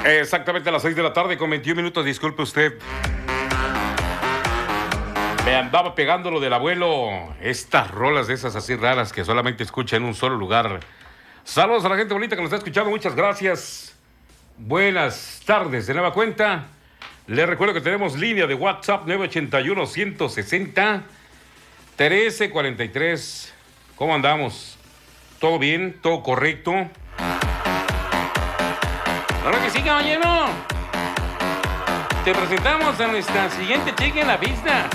Exactamente a las 6 de la tarde con 21 minutos. Disculpe usted. Me andaba pegando lo del abuelo. Estas rolas de esas así raras que solamente escucha en un solo lugar. Saludos a la gente bonita que nos está escuchando. Muchas gracias. Buenas tardes de nueva cuenta. Les recuerdo que tenemos línea de WhatsApp 981-160-1343. ¿Cómo andamos? ¿Todo bien? ¿Todo correcto? Ahora que sí, caballero. Te presentamos a nuestra siguiente chica en la pista.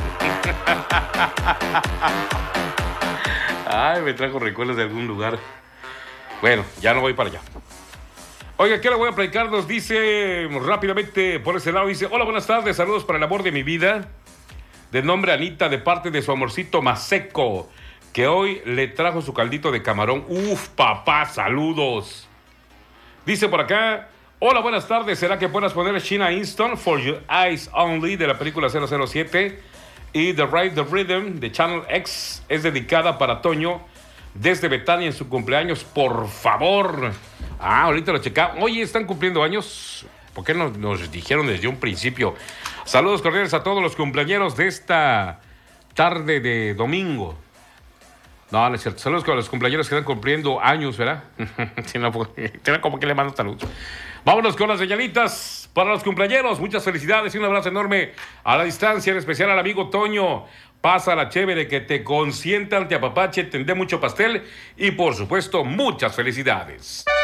Ay, me trajo recuerdos de algún lugar. Bueno, ya no voy para allá. Oiga, ¿qué le voy a platicar? Nos dice rápidamente por ese lado. Dice, hola, buenas tardes, saludos para el amor de mi vida. De nombre Anita, de parte de su amorcito Maseco, que hoy le trajo su caldito de camarón. Uf, papá, saludos. Dice por acá, hola, buenas tardes. ¿Será que puedas poner Sheena Easton, For Your Eyes Only, de la película 007? Y The Ride the Rhythm, de Channel X, es dedicada para Toño, desde Betania en su cumpleaños, por favor. Ahorita lo checamos. Oye, ¿están cumpliendo años? ¿Por qué no nos dijeron desde un principio? Saludos cordiales a todos los cumpleañeros de esta tarde de domingo. No, no es cierto. Saludos con los cumpleaños que están cumpliendo años, ¿verdad? Si no, como que le mando saludos. Vámonos con las señalitas para los cumpleaños. Muchas felicidades y un abrazo enorme a la distancia, en especial al amigo Toño. Pasa la chévere, que te consientan, te apapache, te dé mucho pastel y, por supuesto, muchas felicidades.